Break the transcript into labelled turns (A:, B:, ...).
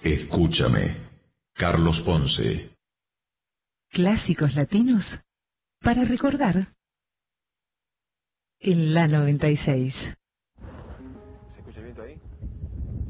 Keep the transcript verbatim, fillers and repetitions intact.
A: Escúchame. Carlos Ponce.
B: Clásicos latinos para recordar en la noventa y seis.